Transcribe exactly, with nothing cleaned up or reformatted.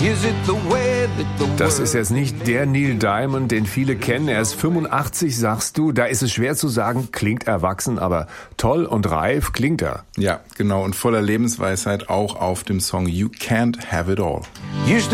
Das ist jetzt nicht der Neil Diamond, den viele kennen. Er ist fünfundachtzig, sagst du. Da ist es schwer zu sagen, klingt erwachsen, aber toll und reif klingt er. Ja, genau. Und voller Lebensweisheit auch auf dem Song You Can't Have It All.